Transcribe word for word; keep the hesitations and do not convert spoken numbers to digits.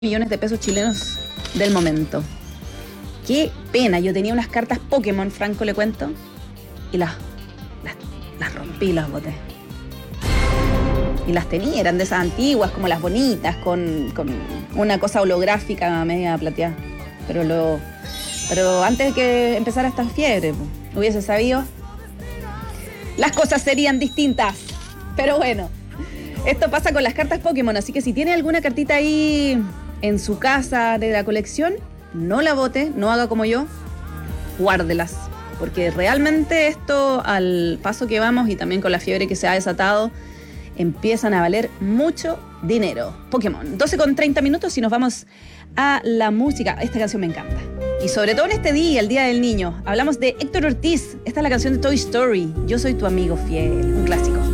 millones de pesos chilenos del momento. Qué pena, yo tenía unas cartas Pokémon, Franco, le cuento, y las, las, las rompí, las boté. Y las tenía, eran de esas antiguas, como las bonitas, con, con una cosa holográfica media plateada. Pero lo, pero antes de que empezara esta fiebre, pues, hubiese sabido, las cosas serían distintas. Pero bueno, esto pasa con las cartas Pokémon, así que si tiene alguna cartita ahí en su casa de la colección, no la bote, no haga como yo, guárdelas. Porque realmente esto, al paso que vamos y también con la fiebre que se ha desatado, empiezan a valer mucho dinero. Pokémon, doce con treinta minutos y nos vamos a la música. Esta canción me encanta. Y sobre todo en este día, el Día del Niño, hablamos de Héctor Ortiz. Esta es la canción de Toy Story. Yo soy tu amigo fiel, un clásico.